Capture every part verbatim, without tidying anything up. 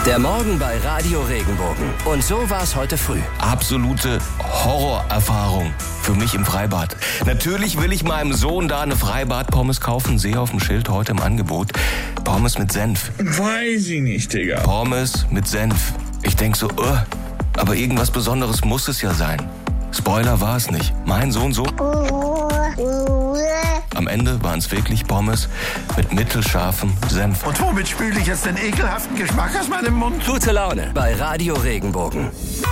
Der Morgen bei Radio Regenbogen. Und so war es heute früh. Absolute Horrorerfahrung für mich im Freibad. Natürlich will ich meinem Sohn da eine Freibad-Pommes kaufen. Sehe auf dem Schild heute im Angebot. Pommes mit Senf. Weiß ich nicht, Digga. Pommes mit Senf. Ich denk so, uh, aber irgendwas Besonderes muss es ja sein. Spoiler war es nicht. Mein Sohn so. Am Ende waren es wirklich Pommes mit mittelscharfem Senf. Und womit spüle ich jetzt den ekelhaften Geschmack aus meinem Mund? Gute Laune bei Radio Regenbogen.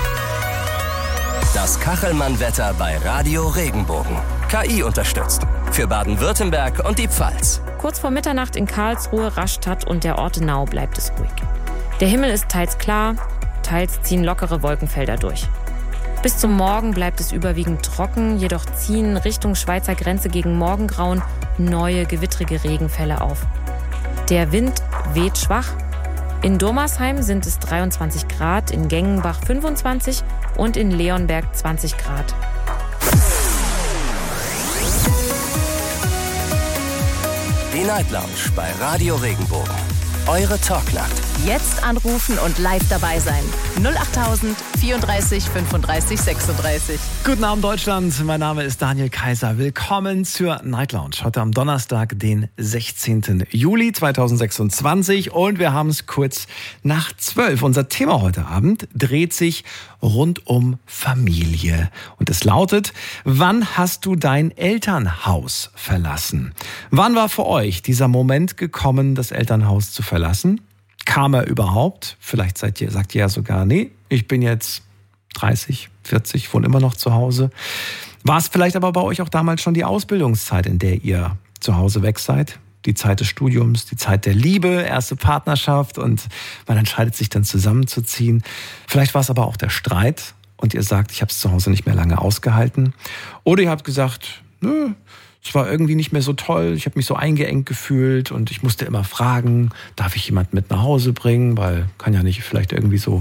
Das Kachelmann-Wetter bei Radio Regenbogen. K I unterstützt. Für Baden-Württemberg und die Pfalz. Kurz vor Mitternacht in Karlsruhe, Rastatt und der Ortenau bleibt es ruhig. Der Himmel ist teils klar, teils ziehen lockere Wolkenfelder durch. Bis zum Morgen bleibt es überwiegend trocken, jedoch ziehen Richtung Schweizer Grenze gegen Morgengrauen neue gewittrige Regenfälle auf. Der Wind weht schwach. In Durmersheim sind es dreiundzwanzig Grad, in Gengenbach fünfundzwanzig und in Leonberg zwanzig Grad. Die Night Lounge bei Radio Regenbogen. Eure Talknacht. Jetzt anrufen und live dabei sein. null achttausend vierunddreißig fünfunddreißig sechsunddreißig. Guten Abend Deutschland, mein Name ist Daniel Kaiser. Willkommen zur Night Lounge. Heute am Donnerstag, den sechzehnten Juli zweitausendsechsundzwanzig und wir haben es kurz nach zwölf. Unser Thema heute Abend dreht sich rund um Familie. Und es lautet, wann hast du dein Elternhaus verlassen? Wann war für euch dieser Moment gekommen, das Elternhaus zu verlassen? Kam er überhaupt? Vielleicht seid ihr, sagt ihr ja sogar, nee, ich bin jetzt dreißig, vierzig, wohne immer noch zu Hause. War es vielleicht aber bei euch auch damals schon die Ausbildungszeit, in der ihr zu Hause weg seid? Die Zeit des Studiums, die Zeit der Liebe, erste Partnerschaft und man entscheidet sich dann zusammenzuziehen. Vielleicht war es aber auch der Streit und ihr sagt, ich habe es zu Hause nicht mehr lange ausgehalten. Oder ihr habt gesagt, nö, es war irgendwie nicht mehr so toll, ich habe mich so eingeengt gefühlt und ich musste immer fragen, darf ich jemanden mit nach Hause bringen, weil kann ja nicht vielleicht irgendwie so